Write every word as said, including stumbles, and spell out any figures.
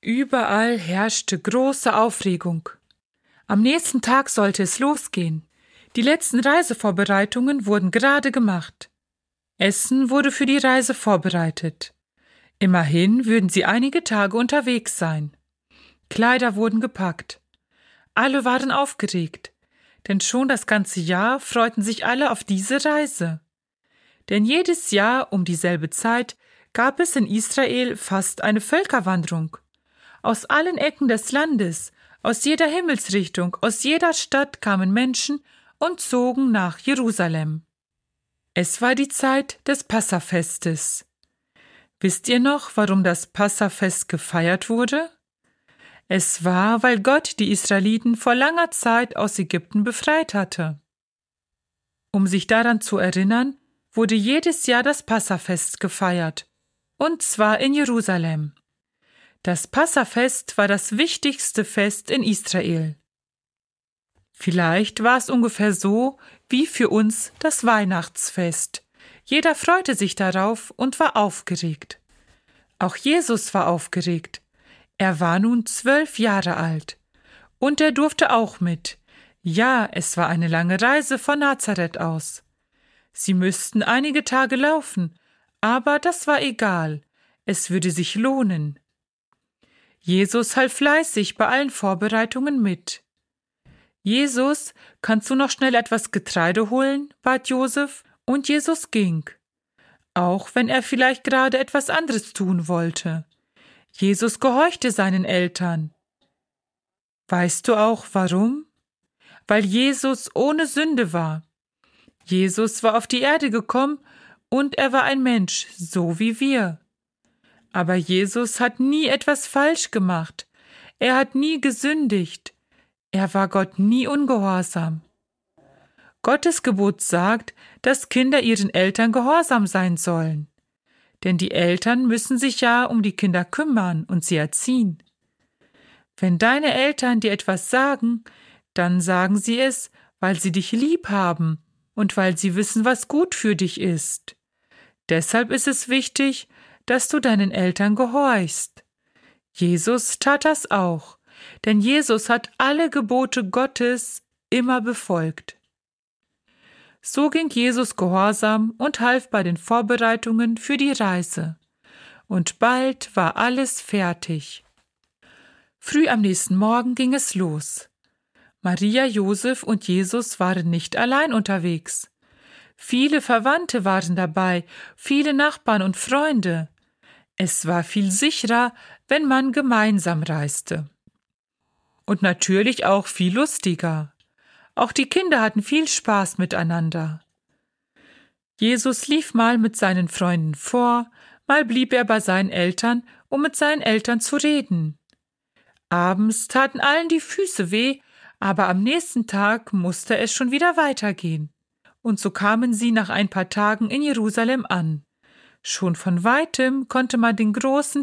Überall herrschte große Aufregung. Am nächsten Tag sollte es losgehen. Die letzten Reisevorbereitungen wurden gerade gemacht. Essen wurde für die Reise vorbereitet. Immerhin würden sie einige Tage unterwegs sein. Kleider wurden gepackt. Alle waren aufgeregt, denn schon das ganze Jahr freuten sich alle auf diese Reise. Denn jedes Jahr um dieselbe Zeit gab es in Israel fast eine Völkerwanderung. Aus allen Ecken des Landes, aus jeder Himmelsrichtung, aus jeder Stadt kamen Menschen und zogen nach Jerusalem. Es war die Zeit des Passafestes. Wisst ihr noch, warum das Passafest gefeiert wurde? Es war, weil Gott die Israeliten vor langer Zeit aus Ägypten befreit hatte. Um sich daran zu erinnern, wurde jedes Jahr das Passafest gefeiert, und zwar in Jerusalem. Das Passafest war das wichtigste Fest in Israel. Vielleicht war es ungefähr so wie für uns das Weihnachtsfest. Jeder freute sich darauf und war aufgeregt. Auch Jesus war aufgeregt. Er war nun zwölf Jahre alt. Und er durfte auch mit. Ja, es war eine lange Reise von Nazareth aus. Sie müssten einige Tage laufen, aber das war egal. Es würde sich lohnen. Jesus half fleißig bei allen Vorbereitungen mit. »Jesus, kannst du noch schnell etwas Getreide holen?« bat Josef, und Jesus ging, auch wenn er vielleicht gerade etwas anderes tun wollte. Jesus gehorchte seinen Eltern. Weißt du auch, warum? Weil Jesus ohne Sünde war. Jesus war auf die Erde gekommen und er war ein Mensch, so wie wir. Aber Jesus hat nie etwas falsch gemacht. Er hat nie gesündigt. Er war Gott nie ungehorsam. Gottes Gebot sagt, dass Kinder ihren Eltern gehorsam sein sollen. Denn die Eltern müssen sich ja um die Kinder kümmern und sie erziehen. Wenn deine Eltern dir etwas sagen, dann sagen sie es, weil sie dich lieb haben und weil sie wissen, was gut für dich ist. Deshalb ist es wichtig, dass du deinen Eltern gehorchst. Jesus tat das auch, denn Jesus hat alle Gebote Gottes immer befolgt. So ging Jesus gehorsam und half bei den Vorbereitungen für die Reise. Und bald war alles fertig. Früh am nächsten Morgen ging es los. Maria, Josef und Jesus waren nicht allein unterwegs. Viele Verwandte waren dabei, viele Nachbarn und Freunde. Es war viel sicherer, wenn man gemeinsam reiste. Und natürlich auch viel lustiger. Auch die Kinder hatten viel Spaß miteinander. Jesus lief mal mit seinen Freunden vor, mal blieb er bei seinen Eltern, um mit seinen Eltern zu reden. Abends taten allen die Füße weh, aber am nächsten Tag musste es schon wieder weitergehen. Und so kamen sie nach ein paar Tagen in Jerusalem an. Schon von weitem konnte man den großen